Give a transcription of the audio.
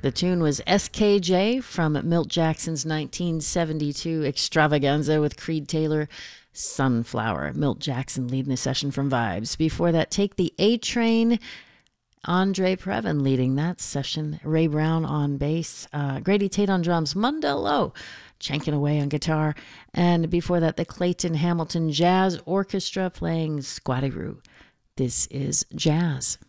The tune was SKJ from Milt Jackson's 1972 extravaganza with Creed Taylor, Sunflower. Milt Jackson leading the session from Vibes. Before that, Take the A Train, Andre Previn leading that session. Ray Brown on bass, Grady Tate on drums, Mundell chanking away on guitar. And before that, the Clayton Hamilton Jazz Orchestra playing Squatty Roo. This is Jazz.